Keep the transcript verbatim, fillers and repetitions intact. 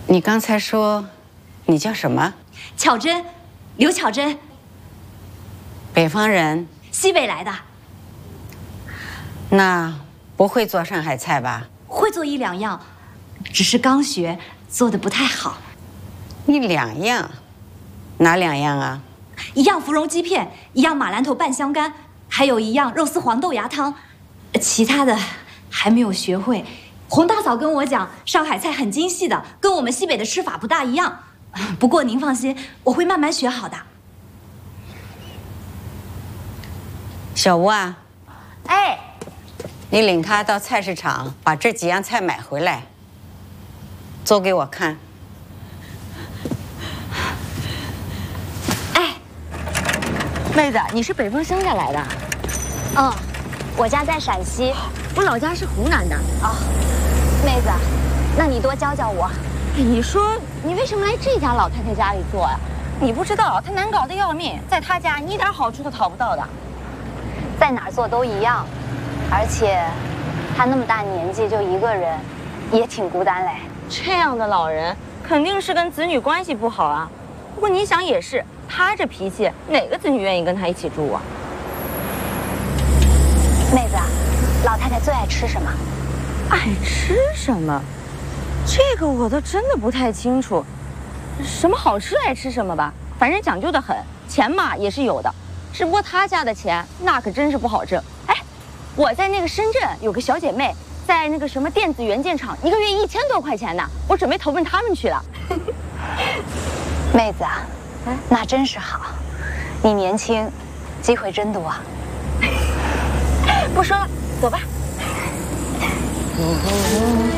你刚才说你叫什么？ 巧珍，刘巧珍。 北方人， 西北来的。 那不会做上海菜吧？ 会做一两样，只是刚学，做的不太好。 一两样，哪两样啊？ 一样芙蓉鸡片，一样马兰头拌香干，还有一样肉丝黄豆芽汤，其他的还没有学会。洪大嫂跟我讲，上海菜很精细的，跟我们西北的吃法不大一样。不过您放心，我会慢慢学好的。 小吴啊， 哎， 你领他到菜市场把这几样菜买回来，做给我看。 哎， 妹子，你是北方乡下来的？ 嗯，我家在陕西， 我老家是湖南的。 哦，妹子，那你多教教我。 你说你为什么来这家老太太家里做呀？你不知道她难搞的要命，在她家你一点好处都讨不到的。 在哪儿做都一样，而且她那么大年纪就一个人，也挺孤单嘞。 这样的老人肯定是跟子女关系不好啊。不过你想也是，她这脾气，哪个子女愿意跟她一起住啊？ 妹子，老太太最爱吃什么？ 爱吃什么？这个我倒真的不太清楚。什么好吃爱吃什么吧，反正讲究的很，钱嘛也是有的。只不过她家的钱那可真是不好挣。哎，我在那个深圳有个小姐妹，在那个什么电子元件厂，一个月一千多块钱呢，我准备投奔他们去了。 妹子啊，那真是好，你年轻，机会真多。 不说了，走吧。